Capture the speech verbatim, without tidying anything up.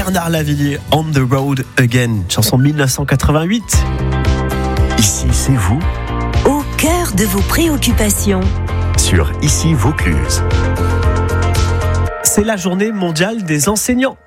Bernard Lavilliers, On the Road Again, chanson mille neuf cent quatre-vingt-huit. Ici, c'est vous, Au cœur de vos préoccupations. sur Ici Vaucluse. C'est la journée mondiale des enseignants.